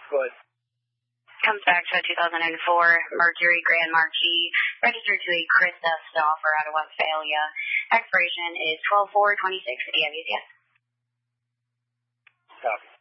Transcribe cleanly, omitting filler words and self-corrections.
Go ahead. Comes back to a 2004 Mercury Grand Marquis, registered to a Krista Stauffer out of Westphalia. Expiration is 12/4/26. AMUs, yes. Copy.